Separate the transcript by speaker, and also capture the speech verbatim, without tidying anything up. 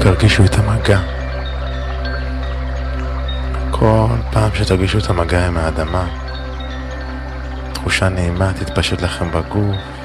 Speaker 1: תרגישו את המגע. כל פעם שתרגישו את המגע עם האדמה, תחושה נעימה תתפשט לכם בגוף,